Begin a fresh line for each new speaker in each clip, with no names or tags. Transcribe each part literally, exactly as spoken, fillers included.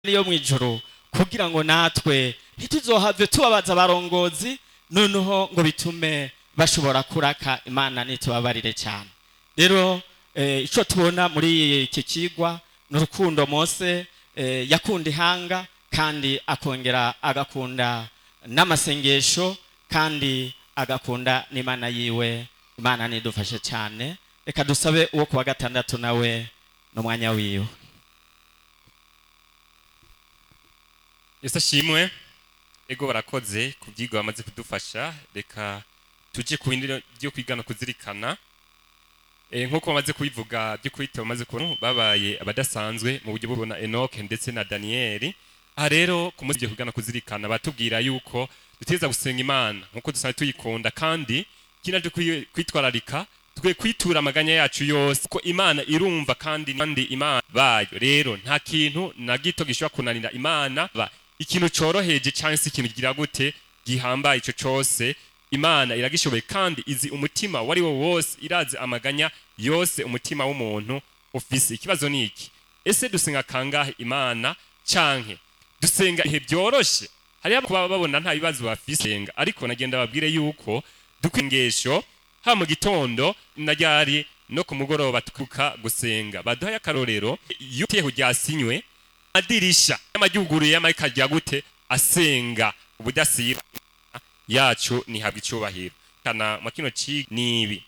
niyo mwijuru kugira ngo natwe ntituzohave tubabaza abarongozi noneho ngo bitume bashobora kuraka Imana nitubabarire cyane. Rero eh, ico tubona muri iki kigwa n'urukundo Mose eh, yakunda ihanga kandi akongera agakunda n'amasengesho kandi agakunda n'Imana yiwe. Imana nidufashe cyane. Reka dusabe uwo kuwa gatandatu nawe no mwanya wiwe.
Yesu ashimwe. Ego barakoze kubyigwa bamaze kudufasha. Reka tuje ku bindi byo kwigana kuzirikana. Eh nkuko bamaze kubivuga byo kwita bamaze kubona babaye abadasanzwe mu buryo bubona Enoch ndetse na Daniel. Aha rero ku munsi byo kwigana kuzirikana batubwira yuko duteza gusenga Imana nkuko dusanzwe tuyikunda kandi kinaje kwitwararika twe kwitura amaganya yacu yose ko Imana irumva kandi kandi Imana bayo. Rero nta kintu na gito gishobora kunanira Imana ba ikintu cyoroheje cyangwa se ikintu gira gute gihambaye ico cyose Imana iragishoboye kandi izi umutima wari wo wose irazi amaganya yose umutima w'umuntu ufise. Ikibazo ni iki, ese dusenga kangahe Imana canke dusenga ihe byoroshe? Hari abo babona nta bibazo bafise ariko nagenda babwire yuko dukwengesho ha mu gitondo najyari no ku mugoroba tukuka gusenga. Baduhaye akarorero yuteho ryasinywe adirisha y'amajyuguru y'amayika rya gute asenga ubudasira yacu ni habwa icubahiro kana makino ci nibi.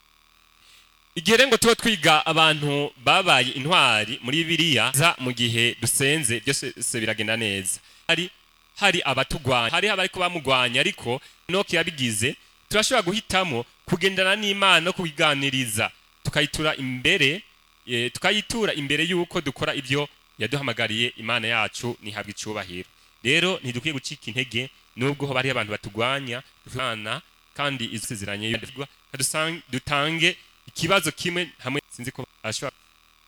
Igere ngo tuba twiga abantu babaye intwari muri Bibiliya za mu gihe dusenze byose biragenda neza. Hari hari abatugwanya, hari abariko bamugwanya ariko Enoch yabigize. Turashobora guhitamo kugendana n'Imana no kubiganiriza tukayitura imbere e, tukayitura imbere yuko dukora ibyo yaduhamagariye. Imana yacu ni habwa icubahiro. Rero ntidukwiye gucika intege nubwo bari abantu batugwanya Imana kandi izisezeranye y'ubwa dutange ikibazo kimwe hamwe sinzi ko ashobora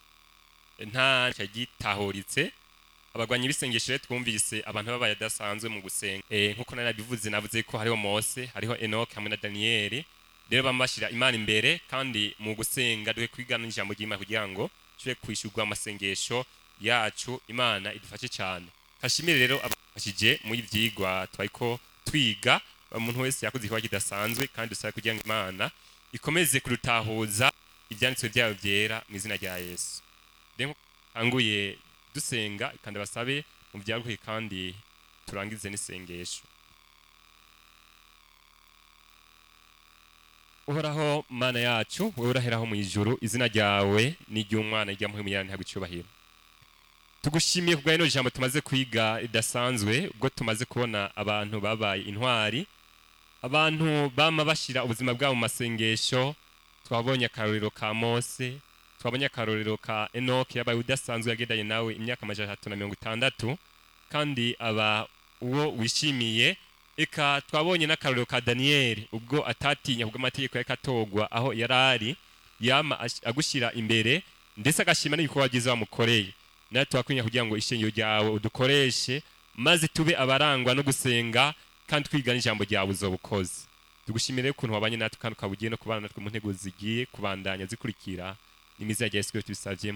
nta cyagitahuritse abagwanyi bisengesho twumvise abantu babaye dasanzwe mu gusenga. Eh nkuko nari bivuze navuze ko hariho Mose, hariho Enoch hamwe na Daniel. Rero bamashira Imana imbere kandi mu gusenga dwe kwigana ijambo ry'Imana kugira ngo tuje kwishurwa amasengesho yacu. Imana idufashe cyane. Kashimire rero abafashije muri vyigwa twayiko twiga. Umuntu wese yakoze ikwa kidasanzwe kandi dusabe kugira ngo Imana ikomeze kurutahuza ibyanditswe byayo byera mu izina rya Yesu. Rero anguye dusenga kandi basabe mu byaruhe kandi turangize n'isengesho. Uhoraho Mana yacu, wewe uraheraho mu ijuru, izina ryawe ni ry'umwana rya muhemu yarani hagucyubahiro. Tugushimiye kubwa ino jambo tumaze kwiga idasanzwe ubwo tumaze kubona abantu babaye intwari, abantu bama bashira ubuzima bwabo mu masengesho. Twabonye akarorero ka Mose, twabonye akarorero ka Enoch yabaye udasanzwe yagendanye nawe imyaka amajana atatu na mirongo itandatu kandi aba uwo wishimiye. Eka twabonye n'akarorero ka Daniel ubwo atatinya kubwo amategeko yakatogwa aho yarari yama agushira imbere ndetse agashima n'ibiko wagize bamukoreye. Natwe twakwinya kugira ngo ishengero ryawe udukoreshe maze tube abarangwa no gusenga kandi twigana ijambo ryawe uzobukoze. Tugushimire ukuntu wabanye natwe kandi ukabugiye no kubana natwe mu ntego zigiye kubandanya zikurikira. Imizi ya Yesu Kristo bisavye.